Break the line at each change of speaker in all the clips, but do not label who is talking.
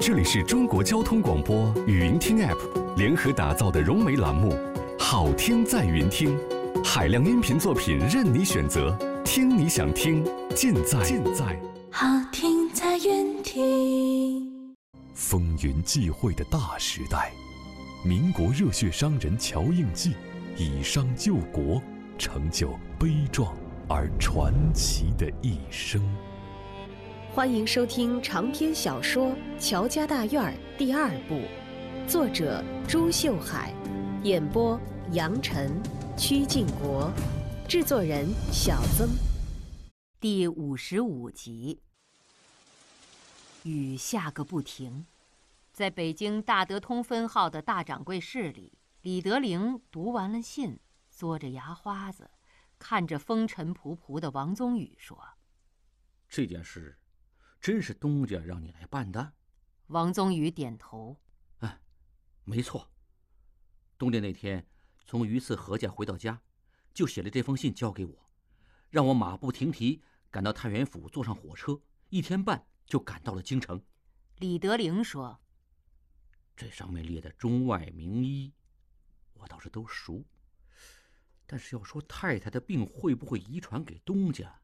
这里是中国交通广播语音听 App 联合打造的融媒栏目《好听在云听》，海量音频作品任你选择，听你想听，尽在
好听在云听。
风云际会的大时代，民国热血商人乔应记以商救国，成就悲壮而传奇的一生。
欢迎收听长篇小说《乔家大院》第2部，作者朱秀海，演播杨晨、曲靖国，制作人小曾。
第55集。雨下个不停，在北京大德通分号的大掌柜室里，李德龄读完了信，嘬着牙花子，看着风尘仆仆的王宗宇说：“
这件事真是东家让你来办的？”
王宗宇点头：“
哎，没错。东家那天从榆次何家回到家，就写了这封信交给我，让我马不停蹄赶到太原府，坐上火车，1天半就赶到了京城。”
李德龄说：“
这上面列的中外名医，我倒是都熟，但是要说太太的病会不会遗传给东家，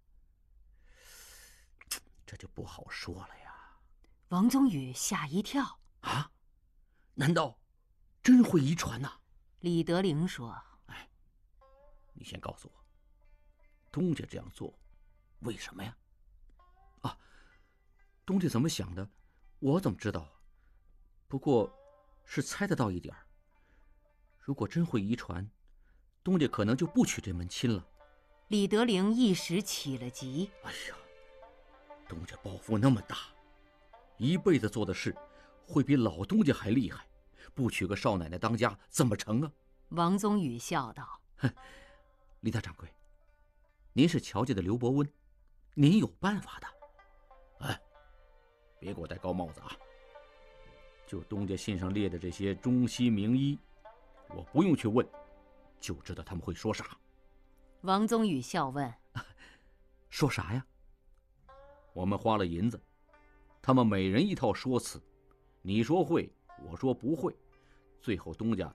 这就不好说了呀。”
王宗宇吓一跳：“
啊？难道真会遗传呐？”
李德龄说：“
哎，你先告诉我，东家这样做为什么呀？”“啊，东家怎么想的我怎么知道啊？不过是猜得到一点，如果真会遗传，东家可能就不娶这门亲了。”
李德龄一时起了急：“
哎呀，东家抱负那么大，一辈子做的事会比老东家还厉害，不娶个少奶奶当家怎么成啊？”
王宗宇笑道：“
李大掌柜，您是乔家的刘伯温，您有办法的。哎，别给我戴高帽子啊！就东家信上列的这些中西名医，我不用去问，就知道他们会说啥。”
王宗宇笑问：“
说啥呀？”“我们花了银子，他们每人一套说辞，你说会，我说不会，最后东家